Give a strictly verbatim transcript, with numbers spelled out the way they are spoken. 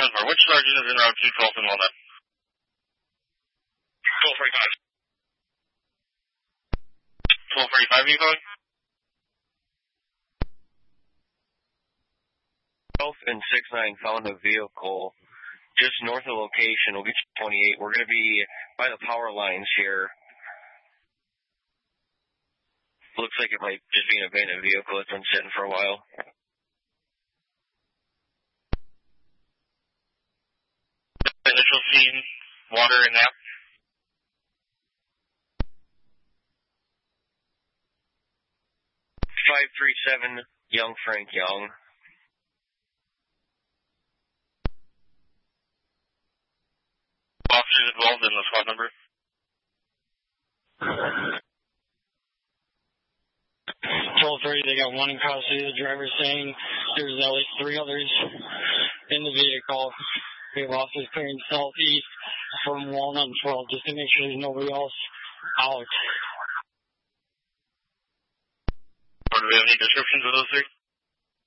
ten four. Which sergeant is in route two twelve and Walnut? twelve forty-five. twelve forty-five, are you calling? twelve and six nine found a vehicle just north of the location. We'll get you twenty-eight. We're going to be by the power lines here. Looks like it might just be an abandoned vehicle that's been sitting for a while. Initial scene, water and nap. five three seven, Young Frank Young. Officers involved in the squad number. twelve thirty, they got one in custody. The driver saying there's at least three others in the vehicle. We have officers clearing southeast from Walnut and twelve just to make sure there's nobody else out. Or do we have any descriptions of those three?